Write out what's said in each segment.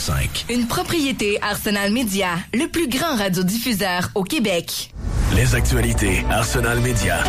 105. Une propriété Arsenal Média, le plus grand radiodiffuseur au Québec. Les actualités Arsenal Média.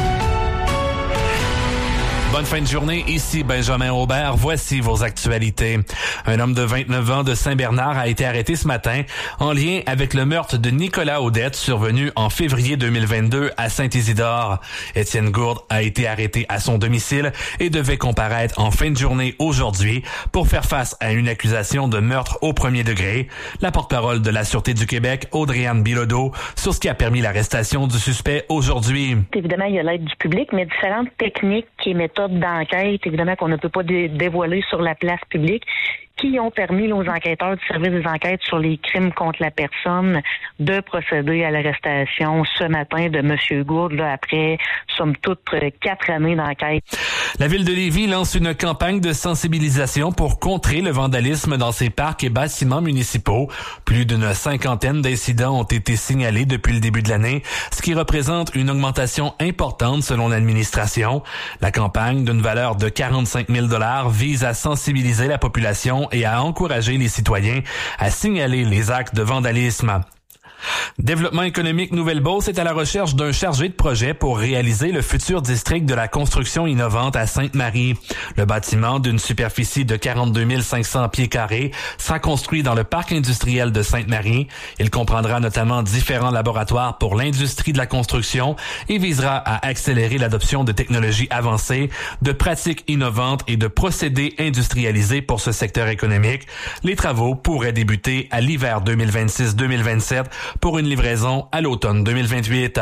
Bonne fin de journée, ici Benjamin Aubert. Voici vos actualités. Un homme de 29 ans de Saint-Bernard a été arrêté ce matin en lien avec le meurtre de Nicolas Audette survenu en février 2022 à Saint-Isidore. Étienne Gourde a été arrêté à son domicile et devait comparaître en fin de journée aujourd'hui pour faire face à une accusation de meurtre au premier degré. La porte-parole de la Sûreté du Québec, Audrey-Anne Bilodeau, sur ce qui a permis l'arrestation du suspect aujourd'hui. Évidemment, il y a l'aide du public, mais différentes techniques et méthodes d'enquête, évidemment, qu'on ne peut pas dévoiler sur la place publique, qui ont permis aux enquêteurs du service des enquêtes sur les crimes contre la personne de procéder à l'arrestation ce matin de M. Gourde, là, après, somme toute, 4 années d'enquête. La Ville de Lévis lance une campagne de sensibilisation pour contrer le vandalisme dans ses parcs et bâtiments municipaux. Plus d'une cinquantaine d'incidents ont été signalés depuis le début de l'année, ce qui représente une augmentation importante selon l'administration. La campagne, d'une valeur de 45 000 $, vise à sensibiliser la population et à encourager les citoyens à signaler les actes de vandalisme. Développement économique Nouvelle-Beauce est à la recherche d'un chargé de projet pour réaliser le futur district de la construction innovante à Sainte-Marie. Le bâtiment d'une superficie de 42 500 pieds carrés sera construit dans le parc industriel de Sainte-Marie. Il comprendra notamment différents laboratoires pour l'industrie de la construction et visera à accélérer l'adoption de technologies avancées, de pratiques innovantes et de procédés industrialisés pour ce secteur économique. Les travaux pourraient débuter à l'hiver 2026-2027 pour une livraison à l'automne 2028.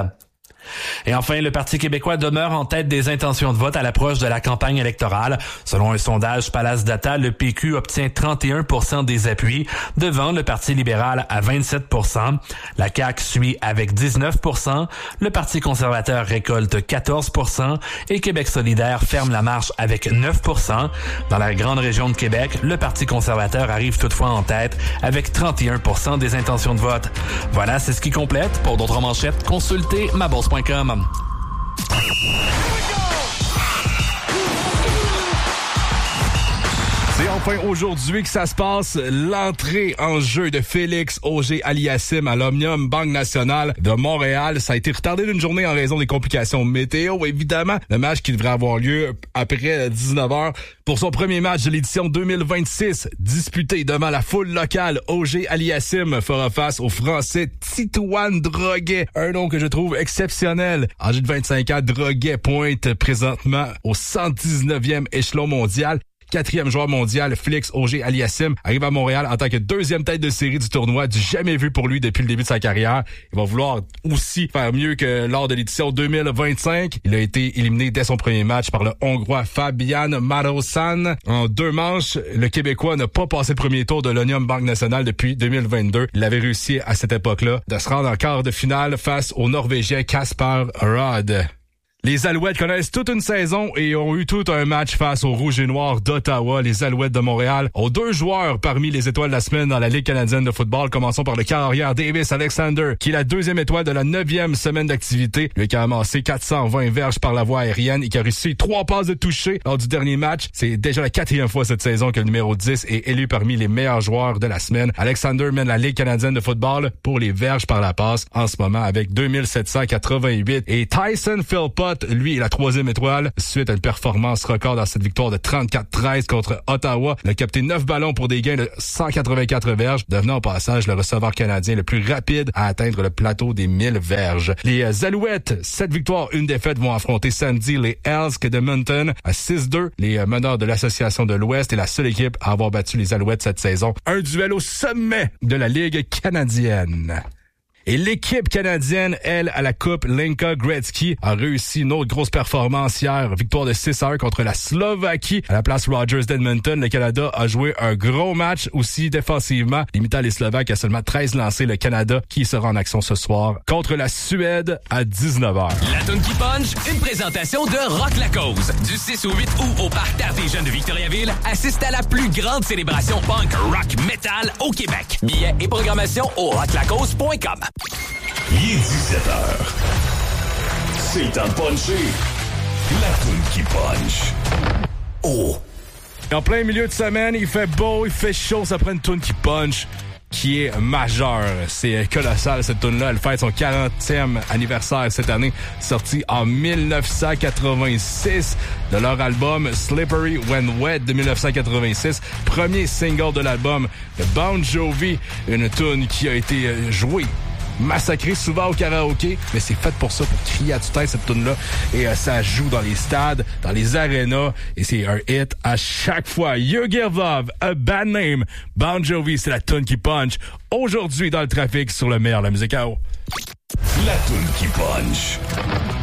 Et enfin, le Parti québécois demeure en tête des intentions de vote à l'approche de la campagne électorale. Selon un sondage Palace Data, le PQ obtient 31% des appuis, devant le Parti libéral à 27%. La CAQ suit avec 19%. Le Parti conservateur récolte 14% et Québec solidaire ferme la marche avec 9%. Dans la grande région de Québec, le Parti conservateur arrive toutefois en tête avec 31% des intentions de vote. Voilà, c'est ce qui complète. Pour d'autres manchettes, consultez mabourse.com. C'est enfin aujourd'hui que ça se passe, l'entrée en jeu de Félix Auger-Aliassime à l'Omnium Banque Nationale de Montréal. Ça a été retardé d'une journée en raison des complications météo, évidemment. Le match qui devrait avoir lieu après 19h pour son premier match de l'édition 2026, disputé devant la foule locale. Auger-Aliassime fera face au Français Titouan Droguet, un nom que je trouve exceptionnel. Âgé de 25 ans, Droguet pointe présentement au 119e échelon mondial. 4e joueur mondial, Félix Auger-Aliassime, arrive à Montréal en tant que 2e tête de série du tournoi, du jamais vu pour lui depuis le début de sa carrière. Il va vouloir aussi faire mieux que lors de l'édition 2025. Il a été éliminé dès son premier match par le Hongrois Fabian Marosan. En 2 manches, le Québécois n'a pas passé le premier tour de l'Omnium Banque Nationale depuis 2022. Il avait réussi à cette époque-là de se rendre en quart de finale face au Norvégien Kasper Rod. Les Alouettes connaissent toute une saison et ont eu tout un match face aux Rouges et Noirs d'Ottawa. Les Alouettes de Montréal ont 2 joueurs parmi les étoiles de la semaine dans la Ligue canadienne de football. Commençons par le carrière Davis Alexander, qui est la 2e étoile de la 9e semaine d'activité. Lui qui a amassé 420 verges par la voie aérienne et qui a réussi 3 passes de toucher lors du dernier match. C'est déjà la 4e fois cette saison que le numéro 10 est élu parmi les meilleurs joueurs de la semaine. Alexander mène la Ligue canadienne de football pour les verges par la passe en ce moment avec 2788. Et Tyson Philpott, lui, est la 3e étoile suite à une performance record dans cette victoire de 34-13 contre Ottawa. Il a capté 9 ballons pour des gains de 184 verges, devenant au passage le receveur canadien le plus rapide à atteindre le plateau des 1000 verges. Les Alouettes, 7 victoires, 1 défaite, vont affronter samedi les Elks de Moncton à 6-2. Les meneurs de l'Association de l'Ouest est la seule équipe à avoir battu les Alouettes cette saison. Un duel au sommet de la Ligue canadienne. Et l'équipe canadienne, elle, à la Coupe Linka Gretzky, a réussi une autre grosse performance hier. Victoire de 6-1 contre la Slovaquie. À la place Rogers d'Edmonton, le Canada a joué un gros match aussi défensivement. Limitant les Slovaques à seulement 13 lancés. Le Canada qui sera en action ce soir contre la Suède à 19h. La toune qui punch, une présentation de Rock la Cause. Du 6 au 8 août au Parterre des Jeunes de Victoriaville, assiste à la plus grande célébration punk rock metal au Québec. Billets et programmation au rocklacause.com. Il est 17h. C'est un puncher. La toune qui punch. Oh. Et en plein milieu de semaine, il fait beau, il fait chaud, ça prend une tune qui punch, qui est majeure. C'est colossal, cette tune-là. Elle fête son 40e anniversaire cette année, sortie en 1986 de leur album Slippery When Wet de 1986. Premier single de l'album de Bon Jovi. Une tune qui a été jouée, massacré souvent au karaoké, mais c'est fait pour ça, pour crier à tue-tête cette tune-là. Et ça joue dans les stades, dans les arénas, et c'est un hit à chaque fois. You Give Love, a Bad Name. Bon Jovi, c'est la tune qui punch. Aujourd'hui, dans le trafic, sur le meilleur de la musique à eau. La tune qui punch.